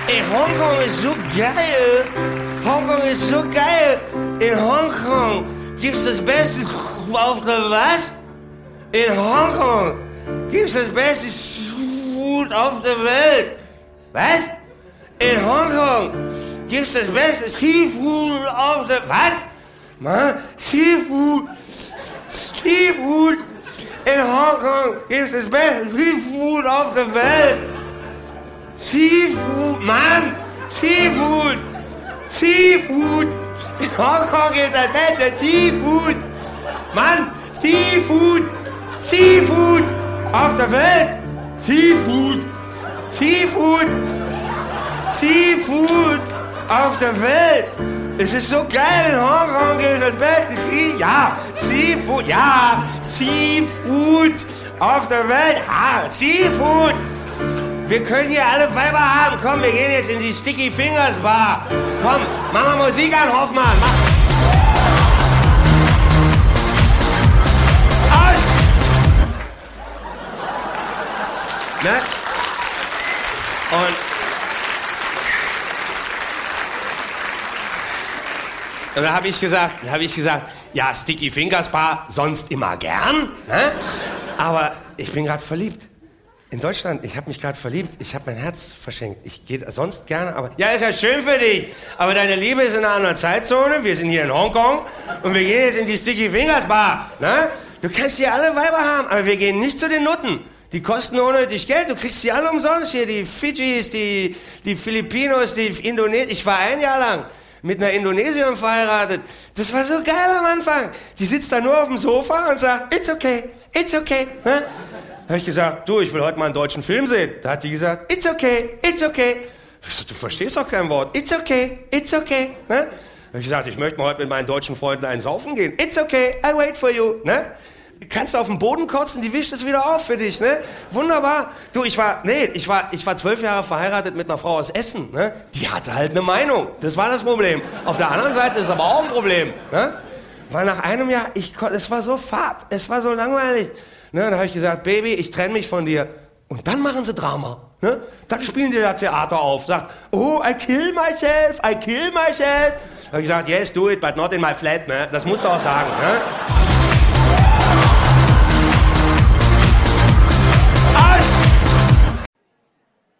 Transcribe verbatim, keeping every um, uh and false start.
Ey, Hongkong ist so geil. Hongkong ist so geil. In Hongkong gibt's das Beste auf der was? In Hongkong gibt's das beste Food auf der Welt. Was? In Hongkong gibt's das beste Seafood auf der... Was? Mann, Seafood. Seafood. In Hongkong gibt's das beste Seafood auf der Welt. Seafood, Mann. Seafood. Seafood. In Hongkong gibt's das beste Seafood. Mann, Seafood. Seafood auf der Welt. Seafood. Seafood. Seafood auf der Welt. Es ist so geil, in Hongkong gibt es das beste Sea... Ja, Seafood, ja, Seafood auf der Welt. Ja, Seafood. Wir können hier alle Weiber haben. Komm, wir gehen jetzt in die Sticky Fingers Bar. Komm, mach mal Musik an, Hoffmann. Mach. Aus! Ne? Und... Und da habe ich gesagt, habe ich gesagt, ja, Sticky Fingers Bar, sonst immer gern, ne? Aber ich bin gerade verliebt. In Deutschland, ich habe mich gerade verliebt, ich habe mein Herz verschenkt. Ich gehe sonst gerne, aber... Ja, ist ja schön für dich, aber deine Liebe ist in einer anderen Zeitzone, wir sind hier in Hongkong und wir gehen jetzt in die Sticky Fingers Bar, ne? Du kannst hier alle Weiber haben, aber wir gehen nicht zu den Nutten. Die kosten unnötig Geld, du kriegst die alle umsonst hier, die Fidschis, die, die Filipinos, die Indonesier. Ich war ein Jahr lang mit einer Indonesierin verheiratet. Das war so geil am Anfang. Die sitzt da nur auf dem Sofa und sagt, it's okay, it's okay. Ne? Da habe ich gesagt, du, ich will heute mal einen deutschen Film sehen. Da hat die gesagt, it's okay, it's okay. Ich so, du verstehst doch kein Wort. It's okay, it's okay. Ne? Da habe ich gesagt, ich möchte mal heute mit meinen deutschen Freunden einen saufen gehen. It's okay, I'll wait for you. Ne? Kannst du auf den Boden kotzen, die wischt es wieder auf für dich, ne? Wunderbar. Du, ich war, nee, ich war, ich war zwölf Jahre verheiratet mit einer Frau aus Essen, ne? Die hatte halt eine Meinung. Das war das Problem. Auf der anderen Seite ist es aber auch ein Problem, ne? Weil nach einem Jahr, ich, es war so fad, es war so langweilig. Ne? Da habe ich gesagt, Baby, ich trenne mich von dir. Und dann machen sie Drama, ne? Dann spielen die da Theater auf, sagt, oh, I kill myself, I kill myself. Da habe ich gesagt, yes, do it, but not in my flat, ne? Das musst du auch sagen, ne?